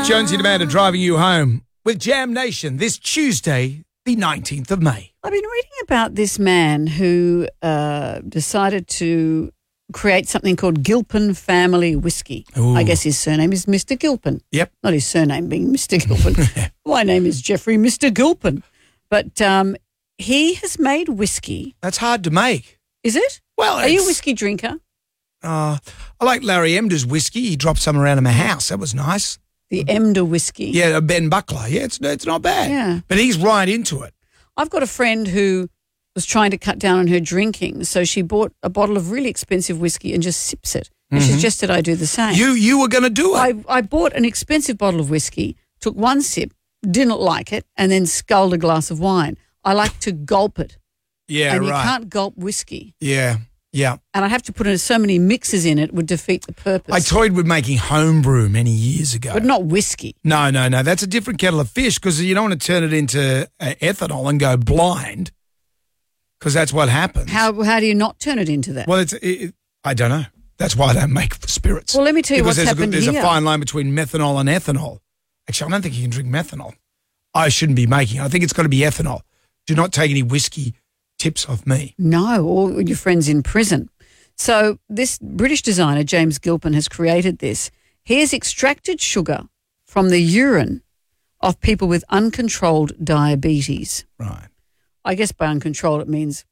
Jonesy and Amanda driving you home with Jam Nation this Tuesday, the 19th of May. I've been reading about this man who decided to create something called Gilpin Family Whiskey. Ooh. I guess his surname is Mr. Gilpin. Yep. Not his surname being Mr. Gilpin. My name is Jeffrey Mr. Gilpin. But he has made whiskey. That's hard to make. Is it? Well, are you a whiskey drinker? I like Larry Emder's whiskey. He dropped some around in my house. That was nice. The Emder whiskey. Yeah, Ben Buckler. Yeah, it's not bad. Yeah. But he's right into it. I've got a friend who was trying to cut down on her drinking, so she bought a bottle of really expensive whiskey and just sips it. And she suggested I do the same. You were going to do it. I bought an expensive bottle of whiskey, took one sip, didn't like it, and then sculled a glass of wine. I like to gulp it. Yeah, and right. you can't gulp whiskey. Yeah. And I'd have to put in so many mixes in it would defeat the purpose. I toyed with making homebrew many years ago. But not whiskey. No. That's a different kettle of fish because you don't want to turn it into ethanol and go blind because that's what happens. How do you not turn it into that? Well, I don't know. That's why I don't make spirits. Well, let me tell you because what's happened there's here. a fine line between methanol and ethanol. Actually, I don't think you can drink methanol. I shouldn't be making it. I think it's got to be ethanol. Do not take any whiskey tips off me. No, or your friends in prison. So this British designer, James Gilpin, has created this. He has extracted sugar from the urine of people with uncontrolled diabetes. Right. I guess by uncontrolled it means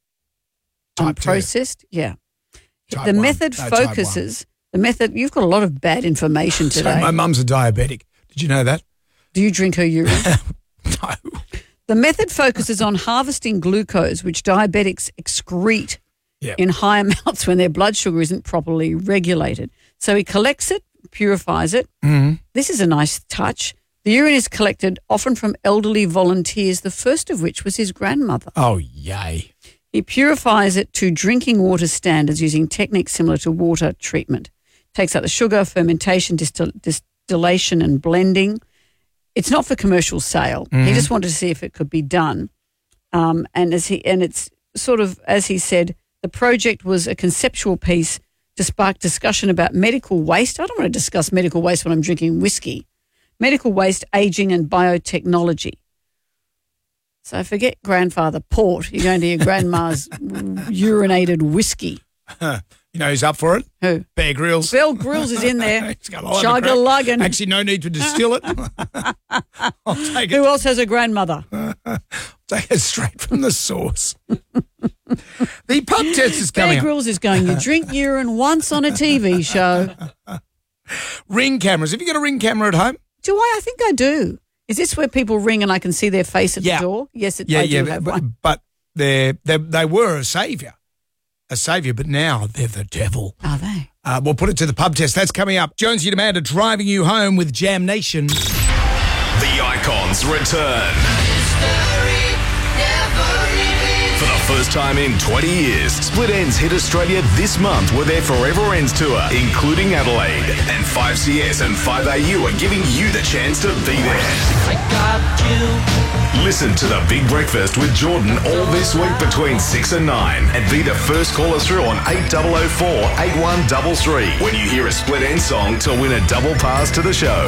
Type 2. unprocessed. Yeah. Type the 1. method No, focuses, you've got a lot of bad information today. So my mum's a diabetic. Did you know that? Do you drink her urine? No. The method focuses on harvesting glucose, which diabetics excrete in high amounts when their blood sugar isn't properly regulated. So he collects it, purifies it. Mm-hmm. This is a nice touch. The urine is collected often from elderly volunteers, the first of which was his grandmother. Oh, yay. He purifies it to drinking water standards using techniques similar to water treatment. Takes out the sugar, fermentation, distillation and blending. It's not for commercial sale. Mm-hmm. He just wanted to see if it could be done. And it's sort of, as he said, the project was a conceptual piece to spark discussion about medical waste. I don't want to discuss medical waste when I'm drinking whiskey. Medical waste, aging and biotechnology. So forget grandfather port. You're going to your grandma's urinated whiskey. You know who's up for it? Who? Bear Grylls. Bear Grylls is in there. He's got a lot of Chug-a-luggin'. Actually, no need to distill it. I'll take it. Who else has a grandmother? Take it straight from the source. The pub test is coming Bear up. Grylls is going, you drink urine once on a TV show. Ring cameras. Have you got a ring camera at home? Do I? I think I do. Is this where people ring and I can see their face at the door? Yes, I do have one. But they were a saviour. But now they're the devil. Are they? We'll put it to the pub test. That's coming up. Jonesy and Amanda driving you home with Jam Nation. The Icons return. For the first time in 20 years, Split Ends hit Australia this month with their Forever Ends tour, including Adelaide. And 5CS and 5AU are giving you the chance to be there. I got you. Listen to The Big Breakfast with Jordan all this week between 6 and 9 and be the first caller through on 8004 8133 when you hear a Split Ends song to win a double pass to the show.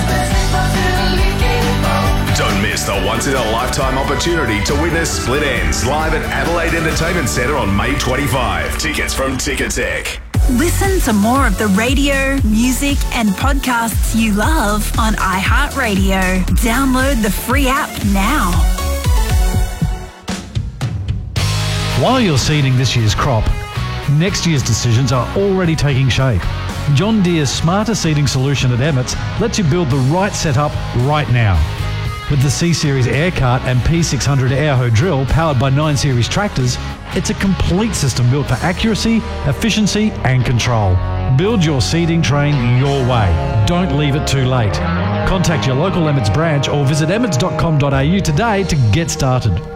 Don't miss the once-in-a-lifetime opportunity to witness Split Ends live at Adelaide Entertainment Centre on May 25. Tickets from Ticketek. Listen to more of the radio, music and podcasts you love on iHeartRadio. Download the free app now. While you're seeding this year's crop, next year's decisions are already taking shape. John Deere's smarter seeding solution at Emmets lets you build the right setup right now. With the C-Series Air Cart and P600 Airho drill powered by 9 Series tractors, it's a complete system built for accuracy, efficiency and control. Build your seeding train your way. Don't leave it too late. Contact your local Emmets branch or visit emmets.com.au today to get started.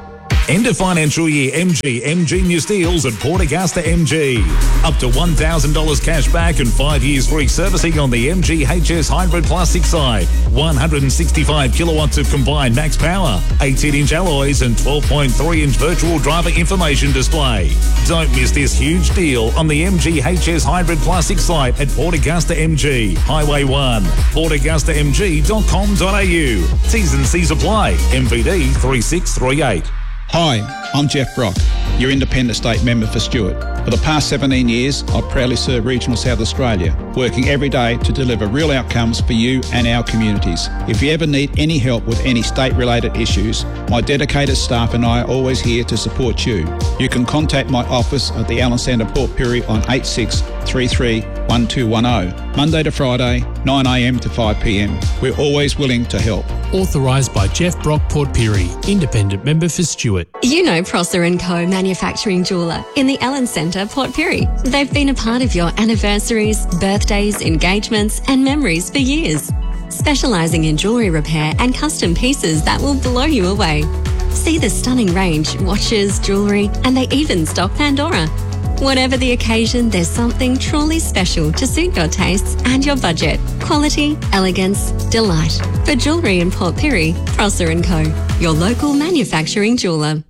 End of financial year MG New Steels at Port Augusta MG. Up to $1,000 cash back and 5 years free servicing on the MG HS Hybrid Plus 6i. 165 kilowatts of combined max power, 18-inch alloys and 12.3-inch virtual driver information display. Don't miss this huge deal on the MG HS Hybrid Plus 6i at Port Augusta MG, Highway 1, portaugustamg.com.au. T's and C's apply. MVD 3638. Hi, I'm Jeff Brock, your Independent State Member for Stewart. For the past 17 years, I've proudly served regional South Australia, working every day to deliver real outcomes for you and our communities. If you ever need any help with any state-related issues, my dedicated staff and I are always here to support you. You can contact my office at the Allen Centre, Port Pirie on 8633 1210, Monday to Friday, 9am to 5pm. We're always willing to help. Authorised by Jeff Brock, Port Pirie, Independent Member for Stewart. You know Prosser & Co. Manufacturing Jeweller in the Allen Centre, Port Pirie. They've been a part of your anniversaries, birthdays, engagements and memories for years. Specialising in jewellery repair and custom pieces that will blow you away. See the stunning range, watches, jewellery, and they even stock Pandora. Whatever the occasion, there's something truly special to suit your tastes and your budget. Quality, elegance, delight. For jewellery in Port Pirie, Prosser & Co. Your local manufacturing jeweller.